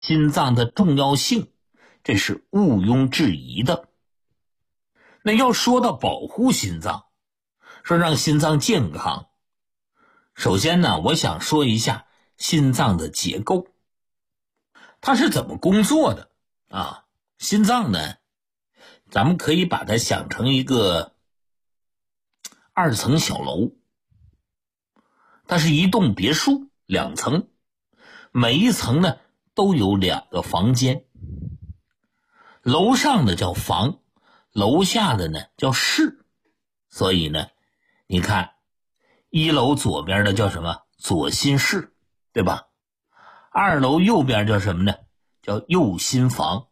心脏的重要性，这是毋庸置疑的。那要说到保护心脏，说让心脏健康，首先呢，我想说一下心脏的结构，它是怎么工作的啊？心脏呢，咱们可以把它想成一个2层小楼，它是一栋别墅，2层，每一层呢都有2个房间，楼上的叫房，楼下的呢叫室，所以呢，你看1楼左边的叫什么？左心室，对吧？2楼右边叫什么呢？叫右心房。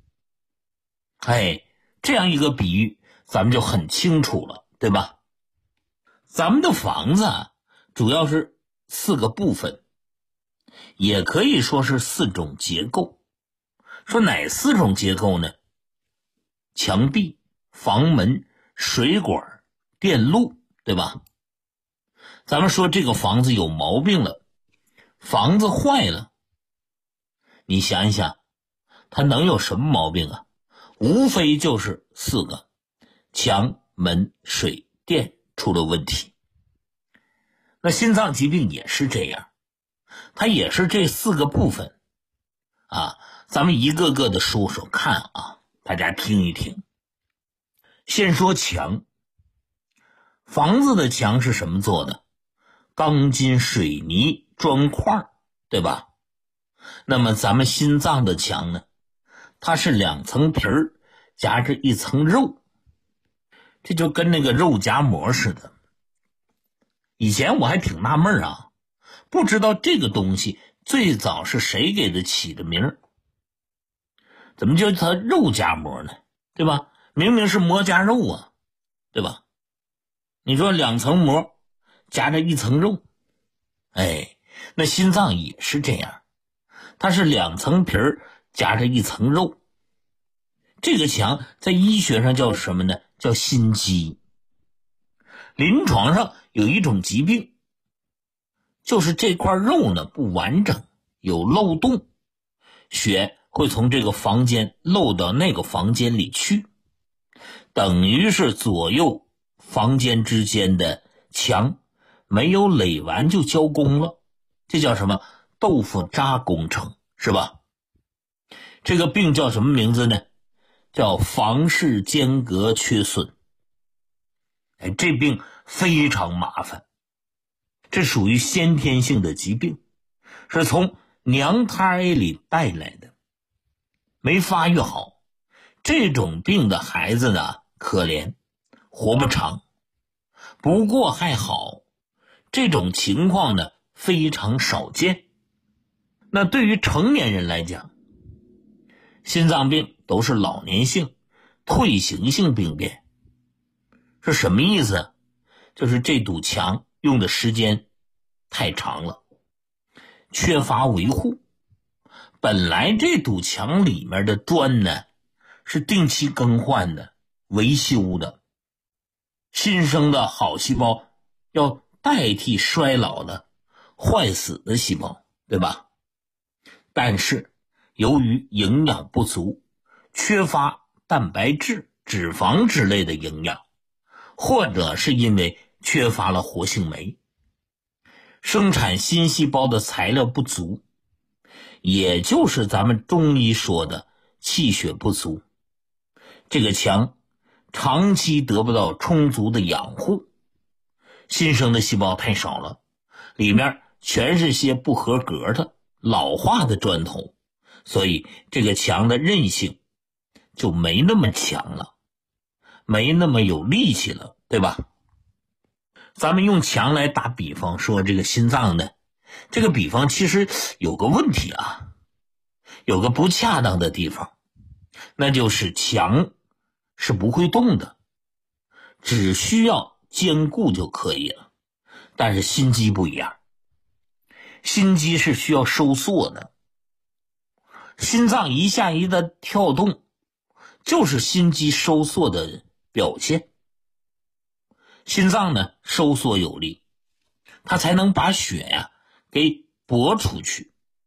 这样一个比喻咱们就很清楚了，对吧？咱们的房子主要是4个部分，也可以说是4种结构。说哪4种结构呢？墙壁、房门、水管、电路，对吧？咱们说这个房子有毛病了，房子坏了，你想一想，它能有什么毛病啊？无非就是4个，墙、门、水、电出了问题。那心脏疾病也是这样，它也是这4个部分啊。咱们一个个的说说看啊，大家听一听。先说墙，房子的墙是什么做的？钢筋、水泥、砖块，对吧？那么咱们心脏的墙呢？它是2层皮儿夹着1层肉，这就跟那个肉夹馍似的。以前我还挺纳闷啊，不知道这个东西最早是谁给它起的名儿，怎么叫它肉夹馍呢？对吧？明明是馍夹肉啊，对吧？你说2层馍夹着1层肉，那心脏也是这样，它是2层皮儿夹着1层肉。这个墙在医学上叫什么呢？叫心肌。临床上有一种疾病，就是这块肉呢不完整，有漏洞，血会从这个房间漏到那个房间里去，等于是左右房间之间的墙没有垒完就交工了，这叫什么？豆腐渣工程，是吧？这个病叫什么名字呢？叫房室间隔缺损。这病非常麻烦，这属于先天性的疾病，是从娘胎里带来的，没发育好。这种病的孩子呢，可怜，活不长。不过还好，这种情况呢非常少见。那对于成年人来讲，心脏病都是老年性、退行性病变。是什么意思？就是这堵墙用的时间太长了，缺乏维护。本来这堵墙里面的砖呢是定期更换的、维修的，新生的好细胞要代替衰老的、坏死的细胞，对吧？但是由于营养不足，缺乏蛋白质、脂肪之类的营养，或者是因为缺乏了活性酶，生产新细胞的材料不足，也就是咱们中医说的气血不足。这个墙长期得不到充足的养护，新生的细胞太少了，里面全是些不合格的老化的砖头，所以这个墙的韧性就没那么强了，没那么有力气了，对吧？咱们用墙来打比方说这个心脏呢，这个比方其实有个问题啊，有个不恰当的地方，那就是墙是不会动的，只需要坚固就可以了。但是心肌不一样，心肌是需要收缩的，心脏一下一的跳动就是心肌收缩的表现。心脏呢收缩有力，它才能把血给驳出去，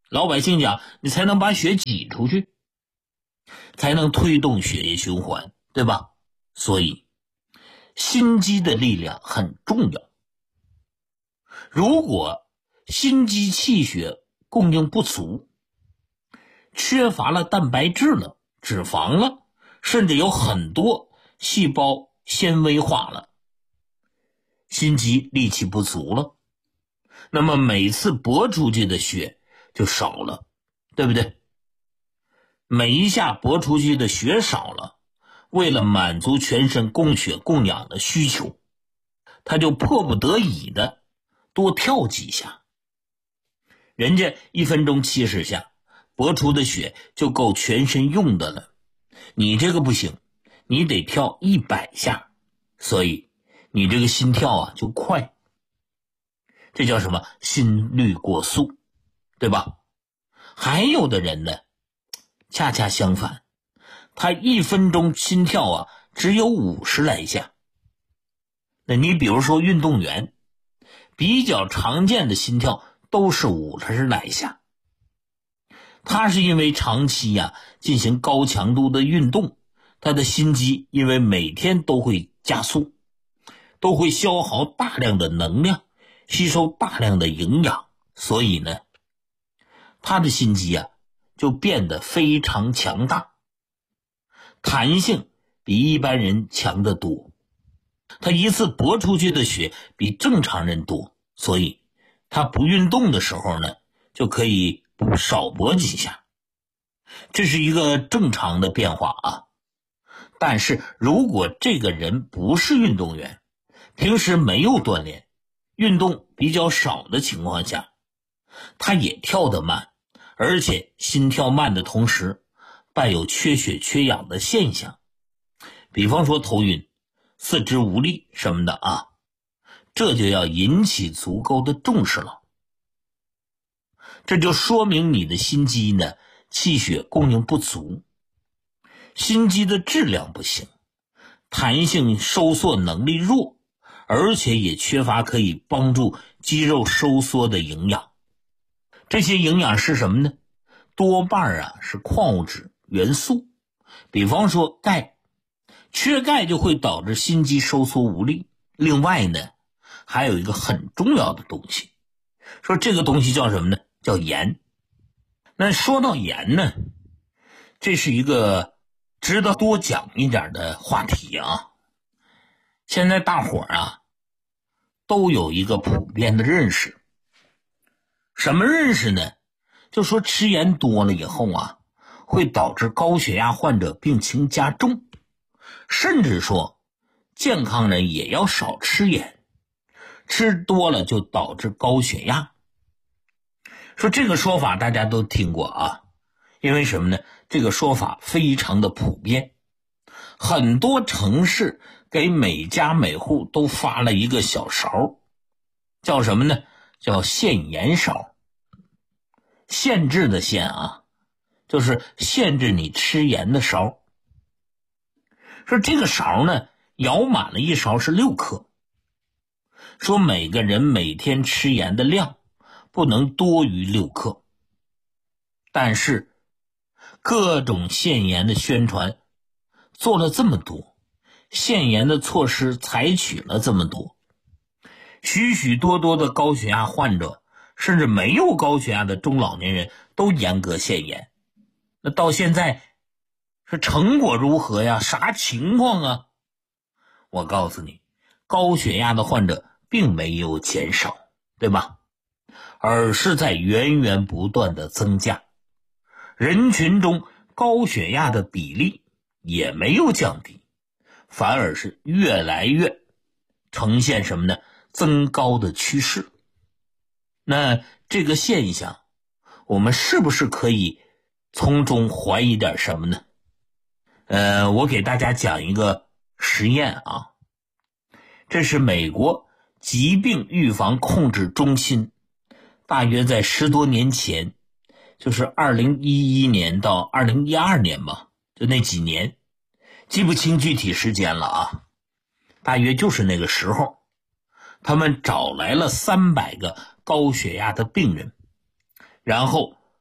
老百姓讲，你才能把血挤出去，才能推动血液循环，对吧？所以心肌的力量很重要。如果心肌气血供应不足，缺乏了蛋白质了，脂肪了，甚至有很多细胞纤维化了，心肌力气不足了，那么每次搏出去的血就少了，对不对？每一下搏出去的血少了，为了满足全身供血供氧的需求，他就迫不得已的多跳几下。人家1分钟70下，搏出的血就够全身用的了，你这个不行，你得跳100下，所以你这个心跳啊就快，这叫什么？心率过速，对吧？还有的人呢，恰恰相反，他1分钟心跳啊只有50来下。那你比如说运动员，比较常见的心跳都是50来下。他是因为长期进行高强度的运动，他的心肌因为每天都会加速，都会消耗大量的能量，吸收大量的营养，所以呢，他的心肌就变得非常强大，弹性比一般人强得多。他一次搏出去的血比正常人多，所以他不运动的时候呢，就可以少搏几下，这是一个正常的变化啊。但是如果这个人不是运动员，平时没有锻炼，运动比较少的情况下，他也跳得慢，而且心跳慢的同时伴有缺血缺氧的现象，比方说头晕、四肢无力什么的啊，这就要引起足够的重视了。这就说明你的心肌呢，气血供应不足，心肌的质量不行，弹性收缩能力弱，而且也缺乏可以帮助肌肉收缩的营养。这些营养是什么呢？多半是矿物质元素，比方说钙，缺钙就会导致心肌收缩无力。另外呢，还有一个很重要的东西，说这个东西叫什么呢？叫盐。那说到盐呢，这是一个值得多讲一点的话题啊。现在大伙都有一个普遍的认识，什么认识呢？就说吃盐多了以后会导致高血压患者病情加重，甚至说健康人也要少吃盐，吃多了就导致高血压。说这个说法大家都听过因为什么呢？这个说法非常的普遍，很多城市给每家每户都发了一个小勺，叫什么呢？叫限盐勺。限制的限就是限制你吃盐的勺。说这个勺呢，舀满了一勺是6克，说每个人每天吃盐的量不能多于6克。但是各种限盐的宣传做了这么多，限盐的措施采取了这么多，许许多多的高血压患者，甚至没有高血压的中老年人都严格限盐。那到现在是成果如何呀？啥情况我告诉你，高血压的患者并没有减少，对吧？而是在源源不断的增加，人群中高血压的比例也没有降低，反而是越来越呈现什么呢？增高的趋势。那这个现象，我们是不是可以从中怀疑点什么呢？我给大家讲一个实验这是美国疾病预防控制中心大约在10多年前，就是2011年到2012年吧，就那几年，记不清具体时间了大约就是那个时候，他们找来了300个高血压的病人，然后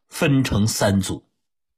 分成3组，